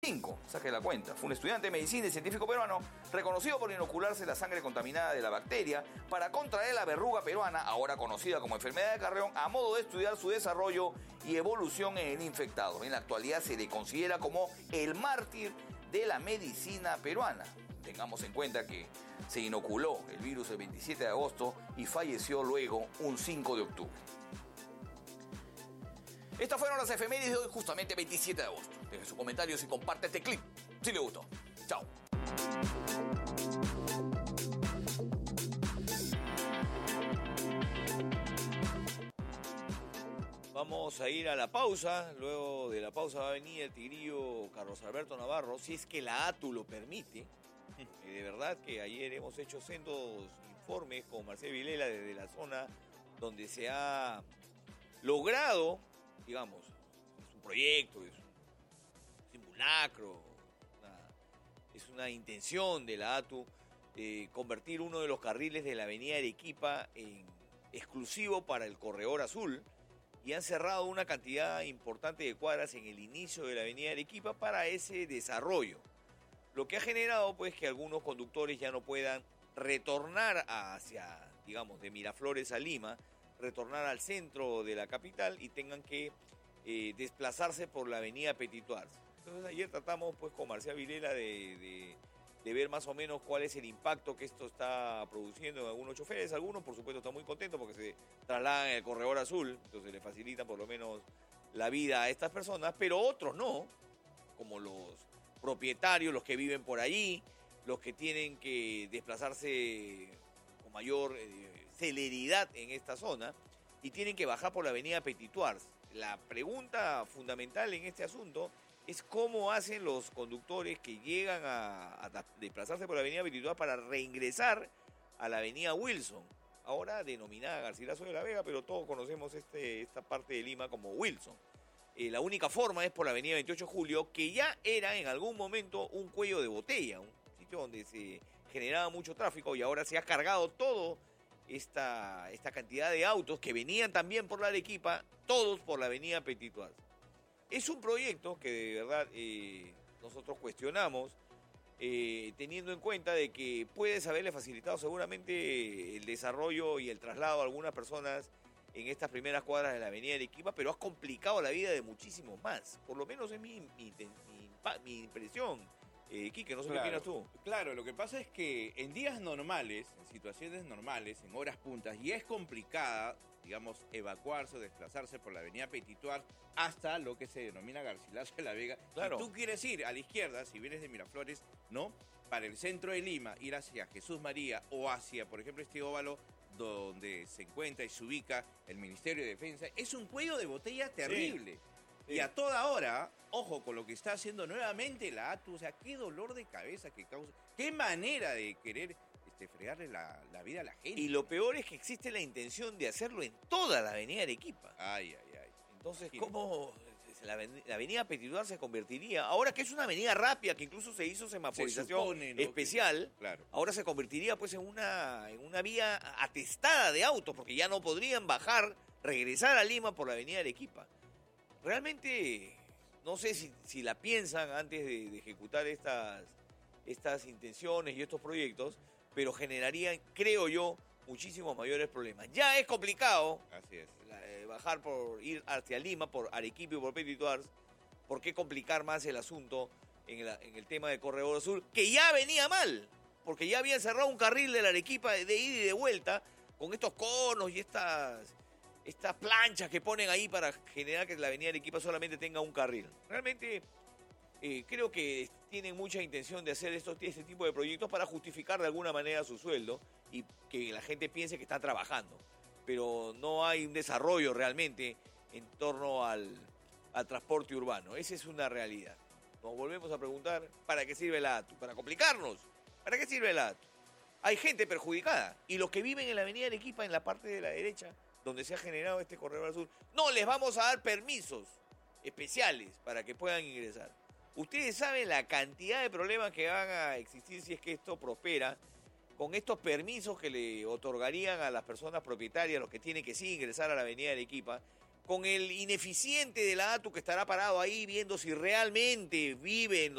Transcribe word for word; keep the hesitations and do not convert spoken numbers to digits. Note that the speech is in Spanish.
cinco, saque la cuenta. Fue un estudiante de medicina y científico peruano reconocido por inocularse la sangre contaminada de la bacteria para contraer la verruga peruana, ahora conocida como enfermedad de Carrión, a modo de estudiar su desarrollo y evolución en el infectado. En la actualidad se le considera como el mártir de la medicina peruana. Tengamos en cuenta que se inoculó el virus el veintisiete de agosto y falleció luego un cinco de octubre. Estas fueron las efemérides de hoy, justamente veintisiete de agosto. Deje sus comentarios y comparte este clip si le gustó. Chao. Vamos a ir a la pausa. Luego de la pausa va a venir el tigrillo Carlos Alberto Navarro, si es que la A T U lo permite. De verdad que ayer hemos hecho sendos informes con Marcelo Vilela desde la zona donde se ha logrado, digamos, es un proyecto, es un simulacro, una, es una intención de la A T U eh, convertir uno de los carriles de la avenida Arequipa en exclusivo para el corredor azul, y han cerrado una cantidad importante de cuadras en el inicio de la avenida Arequipa para ese desarrollo. Lo que ha generado pues que algunos conductores ya no puedan retornar hacia, digamos, de Miraflores a Lima, retornar al centro de la capital y tengan que eh, desplazarse por la avenida Petituars. Entonces ayer tratamos pues con Marcelo Vilela de, de, de ver más o menos cuál es el impacto que esto está produciendo en algunos choferes. Algunos por supuesto están muy contentos porque se trasladan en el corredor azul, entonces le facilitan por lo menos la vida a estas personas, pero otros no, como los propietarios, los que viven por allí, los que tienen que desplazarse con mayor eh, celeridad en esta zona y tienen que bajar por la avenida Petituars. La pregunta fundamental en este asunto es cómo hacen los conductores que llegan a, a desplazarse por la avenida Petituars para reingresar a la avenida Wilson, ahora denominada Garcilaso de la Vega, pero todos conocemos este, esta parte de Lima como Wilson. Eh, la única forma es por la avenida veintiocho de julio, que ya era en algún momento un cuello de botella, un sitio donde se generaba mucho tráfico, y ahora se ha cargado todo esta, esta cantidad de autos que venían también por la Arequipa, todos por la avenida Petituars. Es un proyecto que de verdad eh, nosotros cuestionamos, eh, teniendo en cuenta de que puedes haberle facilitado seguramente el desarrollo y el traslado a algunas personas en estas primeras cuadras de la avenida Arequipa, pero has complicado la vida de muchísimos más. Por lo menos es mi, mi, mi, mi impresión. Eh, Quique, no sé Claro, qué opinas tú. Claro, lo que pasa es que en días normales, en situaciones normales, en horas puntas, ya es complicada, digamos, evacuarse o desplazarse por la avenida Petituars hasta lo que se denomina Garcilaso de la Vega. Claro. Si tú quieres ir a la izquierda, si vienes de Miraflores, ¿no? Para el centro de Lima, ir hacia Jesús María o hacia, por ejemplo, este óvalo donde se encuentra y se ubica el Ministerio de Defensa, es un cuello de botella terrible. Sí, sí. Y a toda hora, ojo con lo que está haciendo nuevamente la A T U, o sea, qué dolor de cabeza que causa, qué manera de querer este, fregarle la, la vida a la gente. Y lo peor es que existe la intención de hacerlo en toda la avenida Arequipa. Ay, ay, ay. Entonces, ¿cómo la avenida Petituars se convertiría? Ahora que es una avenida rápida, que incluso se hizo semaforización se supone, ¿no? especial, que, claro. Ahora se convertiría pues en una, en una vía atestada de autos, porque ya no podrían bajar, regresar a Lima por la avenida Arequipa. Realmente, no sé si, si la piensan antes de, de ejecutar estas, estas intenciones y estos proyectos, pero generarían, creo yo, muchísimos mayores problemas. Ya es complicado. Así es. La, eh, bajar por ir hacia Lima, por Arequipa y por Petituars. ¿Por qué complicar más el asunto en, la, en el tema de Corredor Azul? Que ya venía mal, porque ya habían cerrado un carril de la Arequipa de, de ida y de vuelta, con estos conos y estas, estas planchas que ponen ahí para generar que la avenida Arequipa solamente tenga un carril. Realmente eh, creo que tienen mucha intención de hacer estos, este tipo de proyectos para justificar de alguna manera su sueldo y que la gente piense que están trabajando. Pero no hay un desarrollo realmente en torno al, al transporte urbano. Esa es una realidad. Nos volvemos a preguntar, ¿para qué sirve la A T U? ¿Para complicarnos? ¿Para qué sirve la A T U? Hay gente perjudicada. Y los que viven en la avenida Arequipa, en la parte de la derecha, donde se ha generado este corredor azul, no les vamos a dar permisos especiales para que puedan ingresar. Ustedes saben la cantidad de problemas que van a existir si es que esto prospera, con estos permisos que le otorgarían a las personas propietarias, los que tienen que sí ingresar a la avenida Arequipa, con el ineficiente de la ATU que estará parado ahí viendo si realmente vive en